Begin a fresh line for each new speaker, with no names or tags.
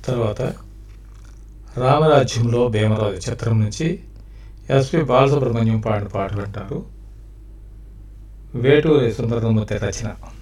తర్వాత రామరాజ్యంలో భీమరాజు చిత్రం నుంచి ఎస్పి బాలసుబ్రహ్మణ్యం పాడిన పాట వింటారు. వేటూరి సుందరమూర్తి రచన.